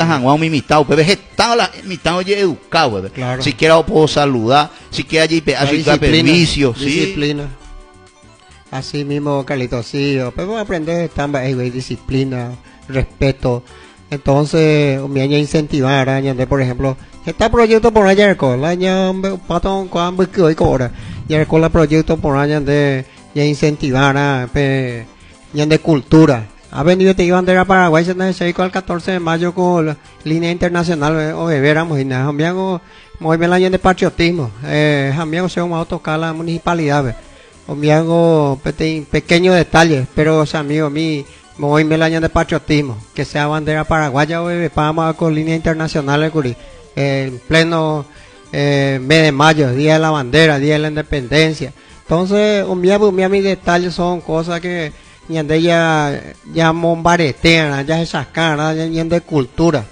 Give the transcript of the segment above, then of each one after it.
janguao mi mitad, pues vegetado la mitad oye educado, pues. Claro. Siquiera puedo saludar, siquiera allí así permiso, sí. Disciplina. Así mismo, Carlitos, sí, pues vamos a aprender también disciplina, respeto. Entonces, me añade incentivar, añade, por ejemplo, está proyecto por allá, la añade, patón, cuando que hoy cobra, ya con la proyecto por allá de incentivar, añade cultura. Ha venido te iban a Paraguay, se necesitó el 14 de mayo con la línea internacional, o veramos, y nada, amigo, muy bien la añade de patriotismo, amigo, se va a tocar la municipalidad, amigo, pequeños detalles, pero, o sea, amigo, mi muy bien el año de patriotismo, que sea bandera paraguaya, vamos con línea internacional, en pleno mes de mayo, día de la bandera, día de la independencia. Entonces, mis detalles son cosas que ya bombardean, ya se sacan, ya de cultura.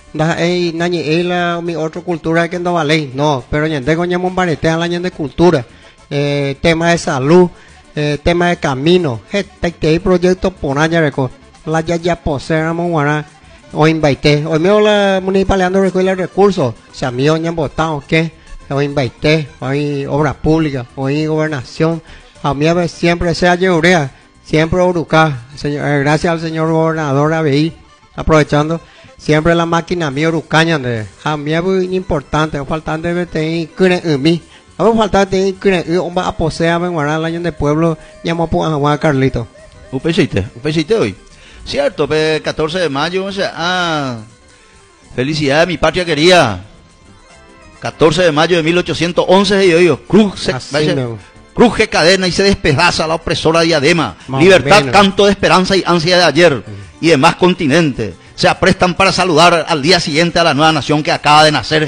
Mi otra cultura que no vale, no, pero ya bombardean la de cultura, tema de salud. Tema de camino, este proyecto por allá, la ya poseamos o invité, hoy mismo la municipalidad no recuerda recursos, si a mí hoy han votado, ¿qué? Hoy invité, hoy obra pública, hoy gobernación, a mí siempre sea Yeurea, siempre Urucá, gracias al señor gobernador ABI, aprovechando, siempre la máquina mía Urucaña, a mí es muy importante, faltante de tener en mí. Vamos a faltar de que a poseer en el año de pueblo, llamó a Juan Carlito. Upecite hoy. Cierto, 14 de mayo, o sea, felicidades, mi patria querida. 14 de mayo de 1811, y yo, cruje cadena y se despedaza la opresora diadema. Más libertad, canto de esperanza y ansia de ayer, y demás continentes se aprestan para saludar al día siguiente a la nueva nación que acaba de nacer.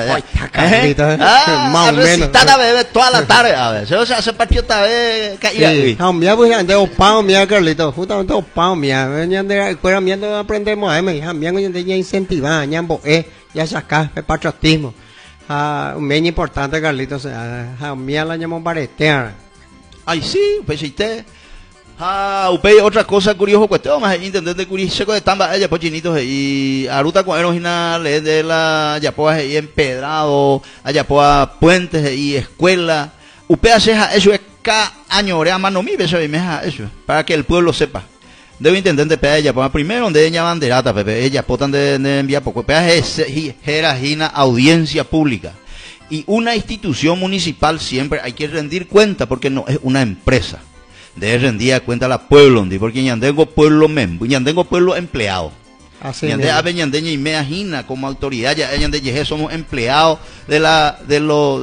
Recitada bebé toda la tarde, a ver, se hace partido vez caída. A mí pues ande opao mía, Carlito, justamente opao mía, ande fuera miendo aprendemos a mí, a mí ya incentivar, ya sacar el patriotismo. Un bien importante, Carlito, o sea, a mí la llamamos baretear. Ay sí, pues otra cosa curiosa, cuestión más entender de curioso de tamba ella pochinitos y aruta con original de la yapoa y empedrado, ayapoa puentes y escuela. Upea seja eso es cada año ore mano mi beso y meja eso para que el pueblo sepa. Debe entender de pea ella, primero donde ella banderata, pepe, ella potan de enviar poco, pea es jerajina audiencia pública. Y una institución municipal siempre hay que rendir cuenta porque no es una empresa. Debe rendir cuenta la pueblo, porque ya tengo pueblo membo, ya tengo pueblo empleado. Así es. Ya y me imagina como autoridad, ya somos empleados de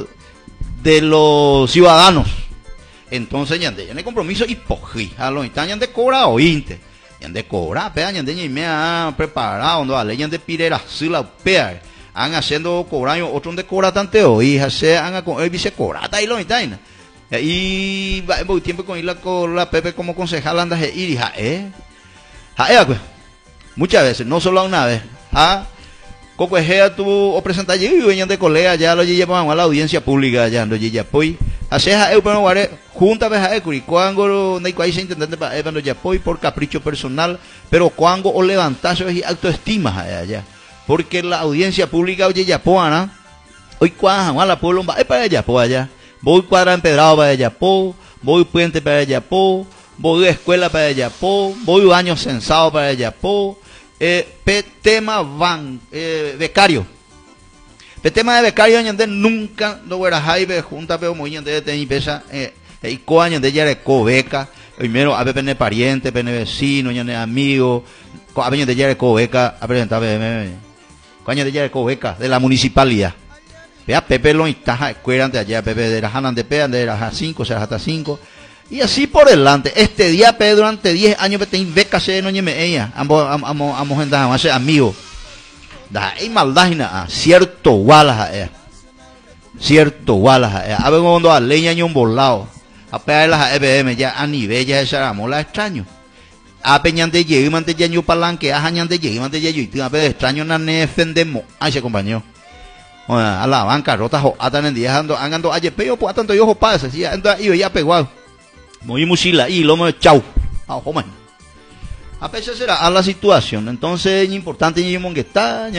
los ciudadanos. Entonces ya hay compromiso y pojí, a los ya de cobra ointe, ya de cobra, pea ya y me ha preparado, no vale, ya de pirera la pea, han haciendo cobrar otro de cobra tanto hoy, se han con el vice cobrata y lo itaina. Y voy tiempo con la Pepe como concejal anda ir y pues muchas veces, no solo una vez, cocuejea tu o presentar y venían de colega ya lo llevan a la audiencia pública ya no ya pues hace pero guare junta vez curi cuando no hay que intendente para evando ya pues por capricho personal pero cuando o levantarse y autoestima allá porque la audiencia pública oye ya poana hoy cuando la pueblo va para allá pues allá. Voy cuadra empedrado para Yapó, voy puente para Yapó, voy escuela para Yapó, voy baño censado para Yapó, tema becario. Tema de becario nunca no era jaibe junta pero muy de tener pesa y coaño de ya de cobeca, primero a pene pariente, pene vecino, ya de amigo, año de ya de cobeca, a presentar coaño de ya de cobeca de la municipalidad. Vea, Pepe lo instaja, escuelan de allá, Pepe de la Hanan de Pea, de la 5, o sea, hasta 5. Y así por delante. Este día, Pepe, durante 10 años, Pepe, becas no ñeme ella. Ambos gente, más amigos. Da, hay maldad, cierto, gualas, cierto, gualas, a ver cuando a leña y un volado. A pegar las EBM, ya a nivel, ya esa ramola extraño. A peñan de llegue, mante ya ñu palanque, a jañan de llegue, mante ya yo, y a pegar extraño, na ne defendemos. Ay, se acompañó. A la banca rota atan en día ando ayer peo pues tanto yo pasa si ando iba ya pegado muy mochila y lo me chau a pesar será a la situación entonces es importante y que está